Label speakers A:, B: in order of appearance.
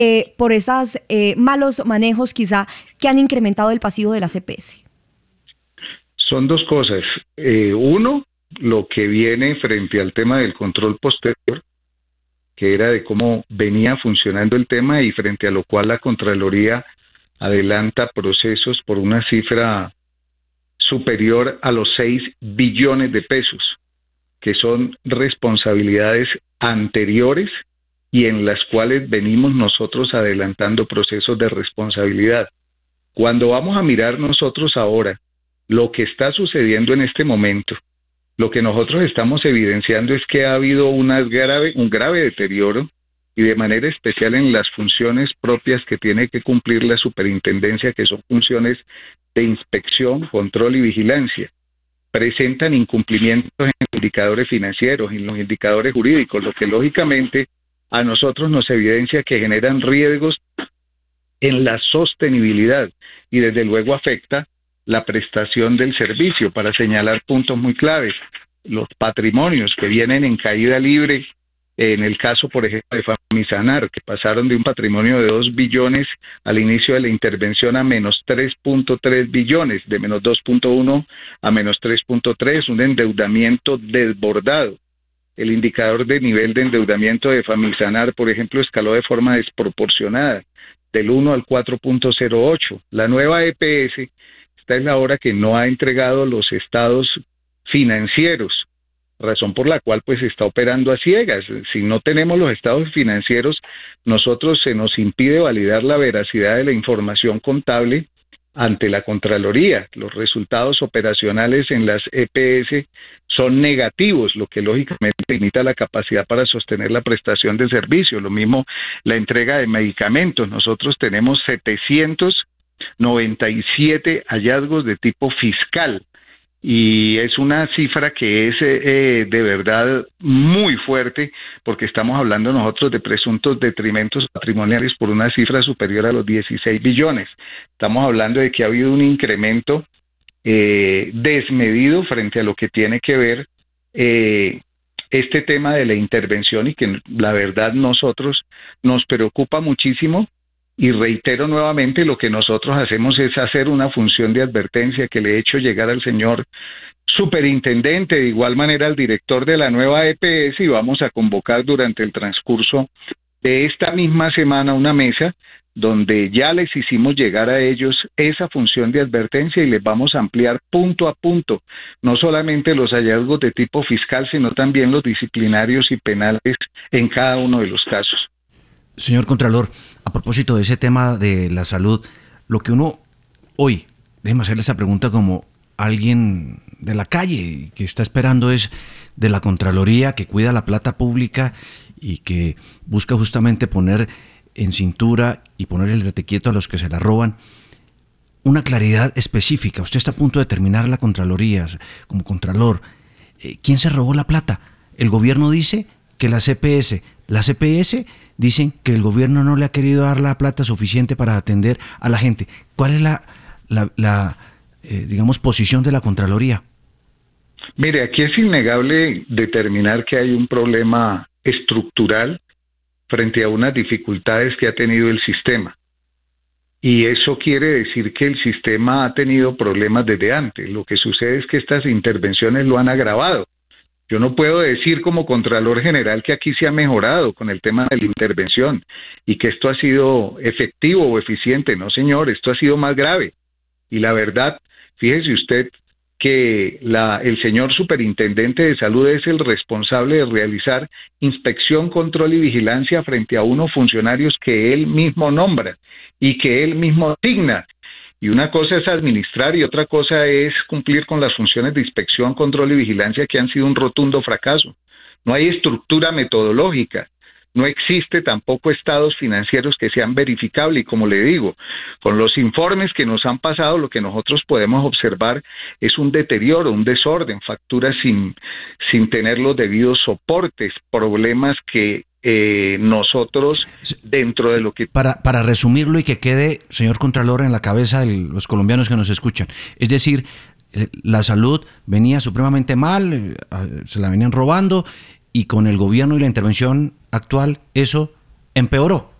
A: por esos malos manejos quizá que han incrementado el pasivo de las EPS?
B: Son dos cosas. Uno, lo que viene frente al tema del control posterior, que era de cómo venía funcionando el tema y frente a lo cual la Contraloría adelanta procesos por una cifra superior a los 6 billones de pesos, que son responsabilidades anteriores y en las cuales venimos nosotros adelantando procesos de responsabilidad. Cuando vamos a mirar nosotros ahora lo que está sucediendo en este momento, lo que nosotros estamos evidenciando es que ha habido un grave deterioro y de manera especial en las funciones propias que tiene que cumplir la superintendencia, que son funciones de inspección, control y vigilancia. Presentan incumplimientos en los indicadores financieros, en los indicadores jurídicos, lo que lógicamente a nosotros nos evidencia que generan riesgos en la sostenibilidad y desde luego afecta la prestación del servicio. Para señalar puntos muy claves, los patrimonios que vienen en caída libre, en el caso, por ejemplo, de Famisanar, que pasaron de un patrimonio de 2 billones al inicio de la intervención a menos 3.3 billones, de menos 2.1 a menos 3.3, un endeudamiento desbordado. El indicador de nivel de endeudamiento de Famisanar, por ejemplo, escaló de forma desproporcionada, del 1 al 4.08. La nueva EPS, esta es la hora que no ha entregado los estados financieros, razón por la cual pues está operando a ciegas. Si no tenemos los estados financieros, nosotros se nos impide validar la veracidad de la información contable ante la Contraloría. Los resultados operacionales en las EPS son negativos, lo que lógicamente limita la capacidad para sostener la prestación de servicio. Lo mismo la entrega de medicamentos. Nosotros tenemos 797 hallazgos de tipo fiscal, y es una cifra que es de verdad muy fuerte, porque estamos hablando nosotros de presuntos detrimentos patrimoniales por una cifra superior a los 16 billones. Estamos hablando de que ha habido un incremento desmedido frente a lo que tiene que ver este tema de la intervención, y que la verdad nosotros nos preocupa muchísimo. Y reitero nuevamente, lo que nosotros hacemos es hacer una función de advertencia que le he hecho llegar al señor superintendente, de igual manera al director de la nueva EPS, y vamos a convocar durante el transcurso de esta misma semana una mesa donde ya les hicimos llegar a ellos esa función de advertencia y les vamos a ampliar punto a punto, no solamente los hallazgos de tipo fiscal, sino también los disciplinarios y penales en cada uno de los casos.
C: Señor Contralor, a propósito de ese tema de la salud, lo que uno hoy, déjeme hacerle esa pregunta como alguien de la calle que está esperando es de la Contraloría, que cuida la plata pública y que busca justamente poner en cintura y poner el date quieto a los que se la roban, una claridad específica. Usted está a punto de terminar la Contraloría como Contralor. ¿Quién se robó la plata? El gobierno dice que las EPS dicen que el gobierno no le ha querido dar la plata suficiente para atender a la gente. ¿Cuál es la posición de la Contraloría?
B: Mire, aquí es innegable determinar que hay un problema estructural frente a unas dificultades que ha tenido el sistema. Y eso quiere decir que el sistema ha tenido problemas desde antes. Lo que sucede es que estas intervenciones lo han agravado. Yo no puedo decir como Contralor General que aquí se ha mejorado con el tema de la intervención y que esto ha sido efectivo o eficiente. No, señor, esto ha sido más grave. Y la verdad, fíjese usted que el señor superintendente de salud es el responsable de realizar inspección, control y vigilancia frente a unos funcionarios que él mismo nombra y que él mismo asigna. Y una cosa es administrar y otra cosa es cumplir con las funciones de inspección, control y vigilancia, que han sido un rotundo fracaso. No hay estructura metodológica, no existe tampoco estados financieros que sean verificables, y como le digo, con los informes que nos han pasado, lo que nosotros podemos observar es un deterioro, un desorden, facturas sin tener los debidos soportes, problemas que nosotros dentro de lo que...
C: Para resumirlo y que quede, señor Contralor, en la cabeza de los colombianos que nos escuchan, es decir, la salud venía supremamente mal, se la venían robando, y con el gobierno y la intervención actual eso empeoró.